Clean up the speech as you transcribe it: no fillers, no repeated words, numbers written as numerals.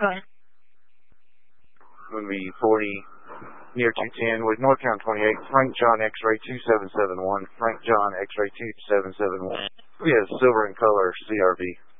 Alright. Would be 40 near 210 with Northtown 28, Frank John X-ray 2771, Frank John X-ray 2771. We have silver in color CRV.